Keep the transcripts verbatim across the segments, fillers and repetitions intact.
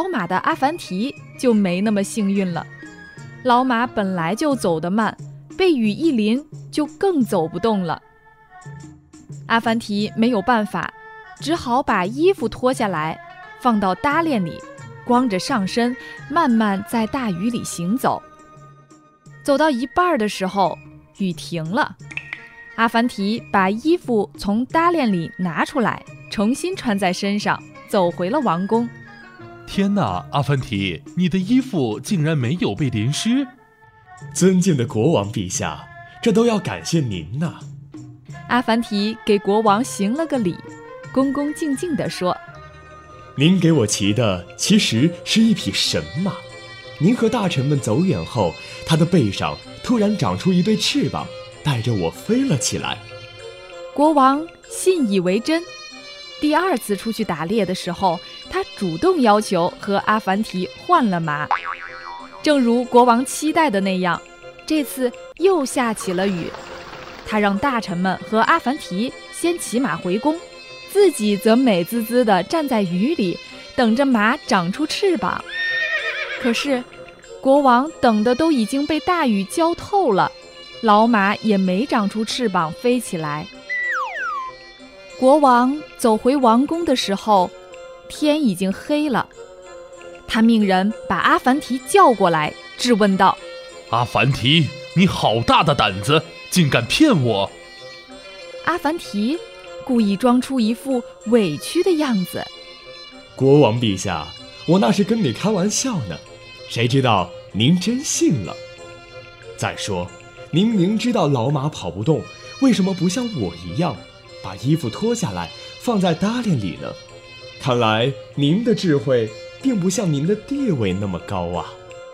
老马的阿凡提就没那么幸运了。老马本来就走得慢，被雨一淋就更走不动了。阿凡提没有办法，只好把衣服脱下来放到搭链里，光着上身慢慢在大雨里行走。走到一半的时候，雨停了，阿凡提把衣服从搭链里拿出来，重新穿在身上，走回了王宫。 天哪，阿凡提，你的衣服竟然没有被淋湿。 尊敬的国王陛下，这都要感谢您呐。 阿凡提给国王行了个礼，恭恭敬敬地说： 您给我骑的其实是一匹神马，您和大臣们走远后，它的背上突然长出一对翅膀，带着我飞了起来。 国王信以为真。第二次出去打猎的时候，他主动要求和阿凡提换了马。正如国王期待的那样，这次又下起了雨。他让大臣们和阿凡提先骑马回宫，自己则美滋滋地站在雨里，等着马长出翅膀。可是国王等的都已经被大雨浇透了，老马也没长出翅膀飞起来。国王走回王宫的时候，天已经黑了。他命人把阿凡提叫过来，质问道： 阿凡提，你好大的胆子，竟敢骗我！ 阿凡提故意装出一副委屈的样子： 国王陛下，我那是跟你开玩笑呢，谁知道您真信了。再说，您明知道老马跑不动，为什么不像我一样把衣服脱下来放在搭链里呢？看来您的智慧并不像您的地位那么高啊。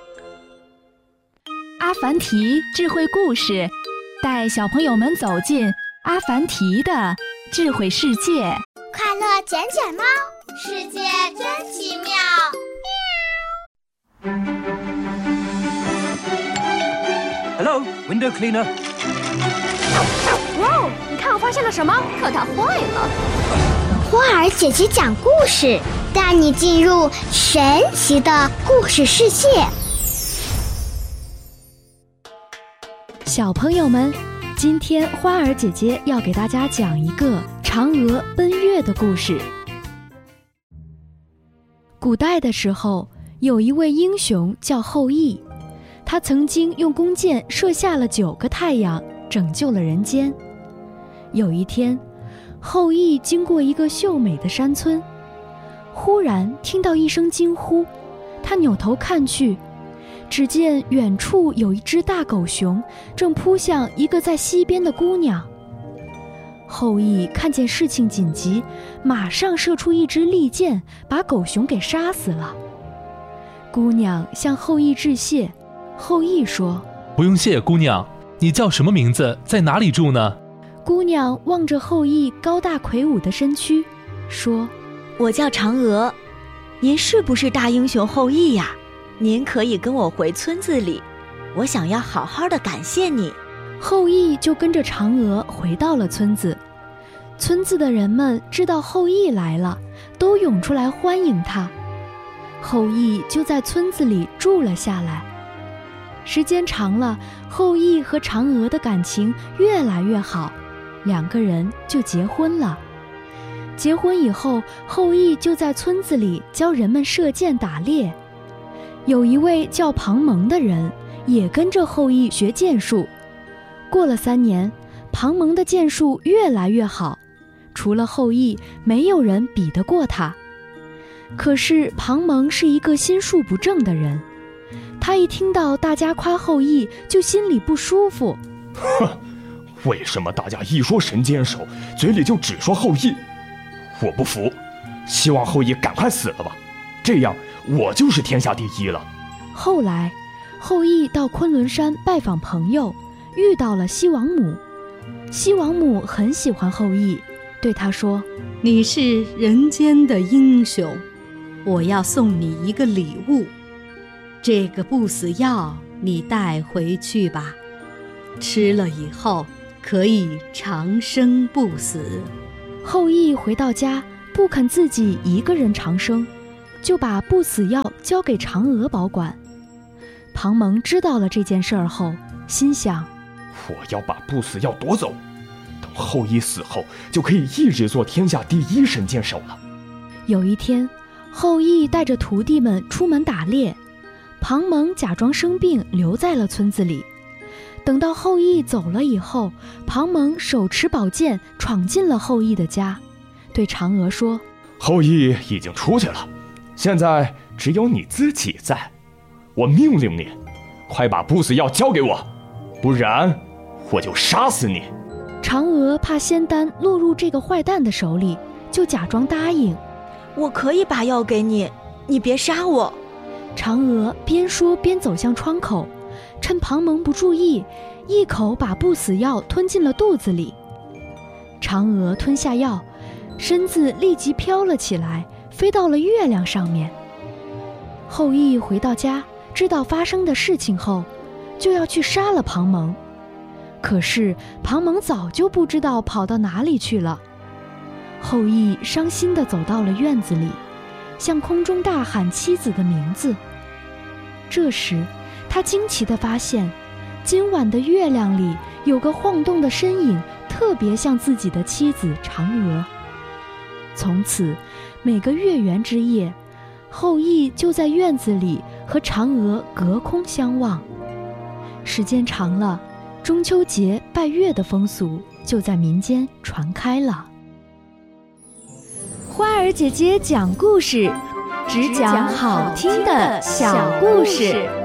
阿凡提智慧故事，带小朋友们走进阿凡提的智慧世界。 快乐捡捡猫，世界真奇妙。 Hello, window cleaner. 哇，你看我发现了什么？可它坏了。 花儿姐姐讲故事，带你进入神奇的故事世界。 小朋友们，今天花儿姐姐要给大家讲一个嫦娥奔月的故事。古代的时候，有一位英雄叫后羿，他曾经用弓箭射下了九个太阳，拯救了人间。有一天，后羿经过一个秀美的山村，忽然听到一声惊呼，他扭头看去，只见远处有一只大狗熊正扑向一个在溪边的姑娘。后羿看见事情紧急，马上射出一支利箭，把狗熊给杀死了。姑娘向后羿致谢，后羿说： 不用谢，姑娘，你叫什么名字，在哪里住呢？ 姑娘望着后羿高大魁梧的身躯，说： 我叫嫦娥，您是不是大英雄后羿呀？您可以跟我回村子里，我想要好好的感谢你。 后羿就跟着嫦娥回到了村子。村子的人们知道后羿来了，都涌出来欢迎他。后羿就在村子里住了下来。时间长了，后羿和嫦娥的感情越来越好，两个人就结婚了。结婚以后，后羿就在村子里教人们射箭打猎。有一位叫庞蒙的人也跟着后羿学箭术。过了三年，庞蒙的箭术越来越好，除了后羿，没有人比得过他。可是庞蒙是一个心术不正的人，他一听到大家夸后羿，就心里不舒服。 哼，为什么大家一说神箭手，嘴里就只说后羿？我不服，希望后羿赶快死了吧，这样我就是天下第一了。 后来，后羿到昆仑山拜访朋友，遇到了西王母。西王母很喜欢后羿，对他说： 你是人间的英雄，我要送你一个礼物，这个不死药你带回去吧，吃了以后可以长生不死。 后羿回到家，不肯自己一个人长生， 就把不死药交给嫦娥保管。庞蒙知道了这件事儿后，心想： 我要把不死药夺走，等后羿死后，就可以一直做天下第一神箭手了。 有一天，后羿带着徒弟们出门打猎，庞蒙假装生病留在了村子里。等到后羿走了以后，庞蒙手持宝剑闯进了后羿的家，对嫦娥说： 后羿已经出去了，现在只有你自己在，我命令你，快把不死药交给我，不然我就杀死你。 嫦娥怕仙丹落入这个坏蛋的手里，就假装答应： 我可以把药给你，你别杀我。 嫦娥边说边走向窗口，趁庞蒙不注意，一口把不死药吞进了肚子里。嫦娥吞下药，身子立即飘了起来，飞到了月亮上面。后羿回到家，知道发生的事情后，就要去杀了庞蒙。可是庞蒙早就不知道跑到哪里去了。后羿伤心地走到了院子里，向空中大喊妻子的名字。这时他惊奇地发现，今晚的月亮里有个晃动的身影，特别像自己的妻子嫦娥。从此每个月圆之夜，后羿就在院子里和嫦娥隔空相望。时间长了，中秋节拜月的风俗就在民间传开了。花儿姐姐讲故事，只讲好听的小故事。